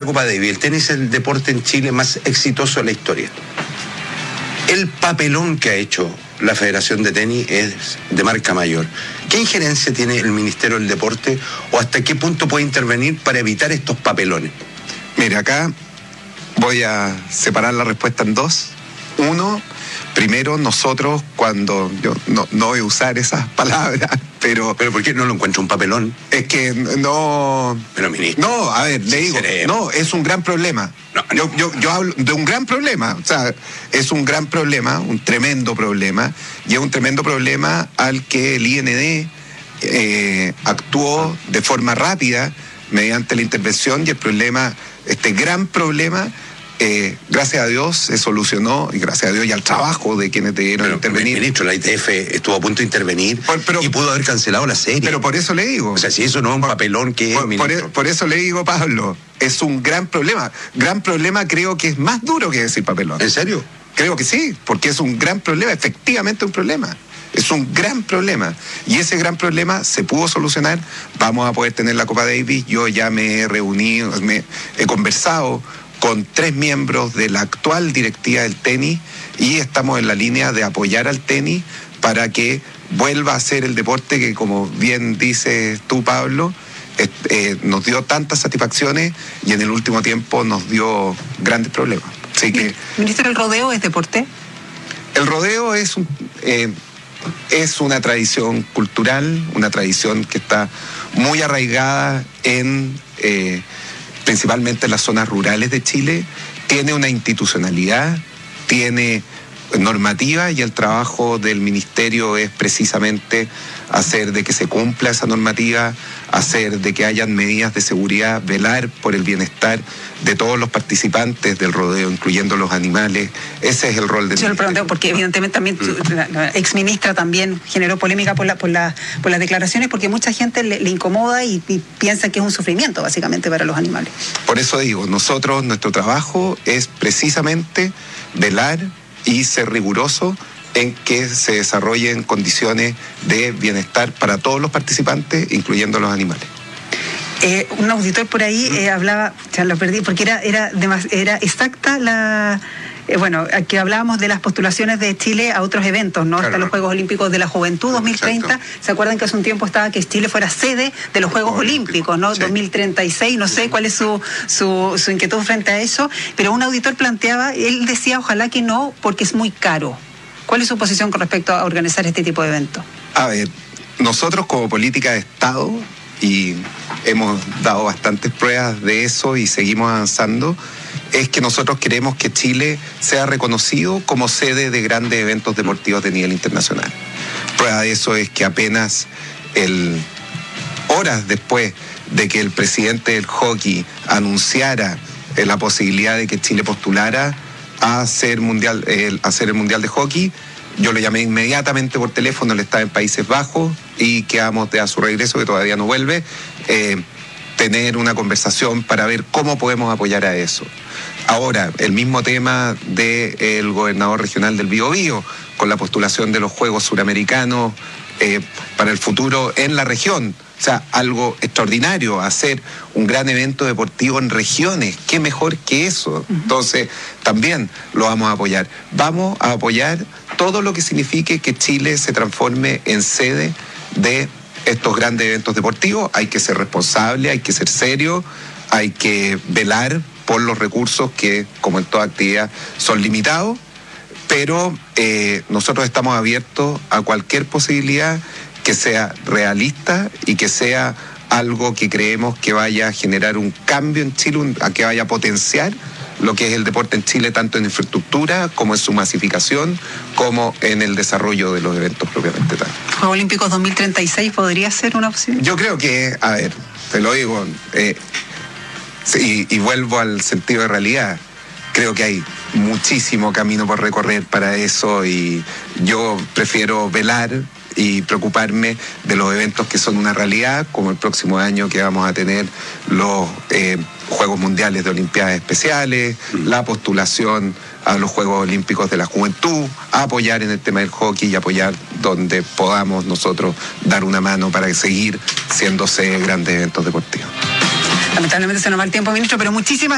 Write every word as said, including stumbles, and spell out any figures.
Copa Davis. El tenis es el deporte en Chile más exitoso de la historia. El papelón que ha hecho la Federación de Tenis es de marca mayor. ¿Qué injerencia tiene el Ministerio del Deporte o hasta qué punto puede intervenir para evitar estos papelones? Mira, acá voy a separar la respuesta en dos. Uno, primero nosotros cuando, yo no, no voy a usar esas palabras, pero... ¿Pero por qué no lo encuentro un papelón? Es que no... Pero ministro... No, a ver, le digo, seremos. no, es un gran problema. No, no. Yo, yo, yo hablo de un gran problema, o sea, es un gran problema, un tremendo problema, y es un tremendo problema al que el I N D eh, actuó de forma rápida mediante la intervención, y el problema, este gran problema... Eh, gracias a Dios se solucionó, y gracias a Dios y al trabajo de quienes debieron pero, intervenir. Ministro, la I T F estuvo a punto de intervenir por, pero, y pudo haber cancelado la serie. Pero por eso le digo. O sea, si eso no es un papelón, ¿qué por, es, ministro? Por, por eso le digo, Pablo, es un gran problema. Gran problema creo que es más duro que decir papelón. ¿En serio? Creo que sí, porque es un gran problema, efectivamente un problema. Es un gran problema. Y ese gran problema se pudo solucionar. Vamos a poder tener la Copa Davis. Yo ya me he reunido, me he conversado con tres miembros de la actual directiva del tenis y estamos en la línea de apoyar al tenis para que vuelva a ser el deporte que, como bien dices tú, Pablo, eh, eh, nos dio tantas satisfacciones y en el último tiempo nos dio grandes problemas. Así que, Ministro, ¿el rodeo es deporte? El rodeo es, un, eh, es una tradición cultural, una tradición que está muy arraigada en... Eh, principalmente en las zonas rurales de Chile, tiene una institucionalidad, tiene normativa y el trabajo del ministerio es precisamente hacer de que se cumpla esa normativa, hacer de que hayan medidas de seguridad, velar por el bienestar de todos los participantes del rodeo, incluyendo los animales. Ese es el rol del Yo ministerio. lo pregunté porque evidentemente también mm. la, la exministra también generó polémica por, la, por, la, por las declaraciones, porque mucha gente le, le incomoda y, y piensa que es un sufrimiento básicamente para los animales. Por eso digo, nosotros, nuestro trabajo es precisamente velar y ser riguroso en que se desarrollen condiciones de bienestar para todos los participantes, incluyendo los animales. Eh, un auditor por ahí eh, hablaba, ya lo perdí, porque era, era, demas, era exacta la... Eh, bueno, aquí hablábamos de las postulaciones de Chile a otros eventos, ¿no? Claro. Hasta los Juegos Olímpicos de la Juventud dos mil treinta. Exacto. ¿Se acuerdan que hace un tiempo estaba que Chile fuera sede de los Juegos Olímpicos, ¿no? Sí. dos mil treinta y seis, no sé cuál es su, su, su inquietud frente a eso, pero un auditor planteaba, él decía ojalá que no, porque es muy caro. ¿Cuál es su posición con respecto a organizar este tipo de eventos? A ver, nosotros como política de Estado, y hemos dado bastantes pruebas de eso y seguimos avanzando, es que nosotros queremos que Chile sea reconocido como sede de grandes eventos deportivos de nivel internacional. Prueba de eso es que apenas el, horas después de que el presidente del hockey anunciara eh, la posibilidad de que Chile postulara a hacer, mundial, eh, a hacer el Mundial de Hockey, yo lo llamé inmediatamente por teléfono, él estaba en Países Bajos y quedamos de a su regreso, que todavía no vuelve, eh, tener una conversación para ver cómo podemos apoyar a eso. Ahora, el mismo tema del gobernador regional del Biobío, con la postulación de los Juegos Suramericanos eh, para el futuro en la región. O sea, algo extraordinario, hacer un gran evento deportivo en regiones. ¿Qué mejor que eso? Entonces, también lo vamos a apoyar. Vamos a apoyar todo lo que signifique que Chile se transforme en sede de estos grandes eventos deportivos. Hay que ser responsable, hay que ser serio, hay que velar por los recursos que, como en toda actividad, son limitados, pero eh, nosotros estamos abiertos a cualquier posibilidad que sea realista y que sea algo que creemos que vaya a generar un cambio en Chile, un, a que vaya a potenciar lo que es el deporte en Chile, tanto en infraestructura como en su masificación, como en el desarrollo de los eventos propiamente tal. ¿Juegos Olímpicos dos mil treinta y seis podría ser una opción? Yo creo que, a ver, te lo digo, eh, sí, y vuelvo al sentido de realidad. Creo que hay muchísimo camino por recorrer para eso y yo prefiero velar y preocuparme de los eventos que son una realidad, como el próximo año que vamos a tener los eh, Juegos Mundiales de Olimpiadas Especiales, la postulación a los Juegos Olímpicos de la Juventud, a apoyar en el tema del hockey y apoyar donde podamos nosotros dar una mano para seguir siéndose grandes eventos deportivos. Lamentablemente se nos va el tiempo, ministro, pero muchísimas